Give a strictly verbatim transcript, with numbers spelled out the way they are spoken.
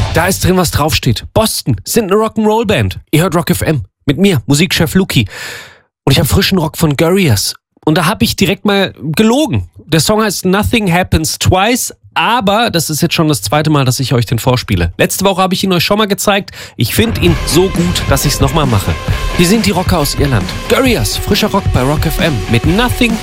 Da ist drin, was draufsteht. Boston sind eine Rock'n'Roll-Band. Ihr hört Rock F M mit mir, Musikchef Luki. Und ich habe frischen Rock von Gorillaz. Und da habe ich direkt mal gelogen. Der Song heißt Nothing Happens Twice, aber das ist jetzt schon das zweite Mal, dass ich euch den vorspiele. Letzte Woche habe ich ihn euch schon mal gezeigt. Ich finde ihn so gut, dass ich es nochmal mache. Hier sind die Rocker aus Irland. Gorillaz, frischer Rock bei Rock F M mit Nothing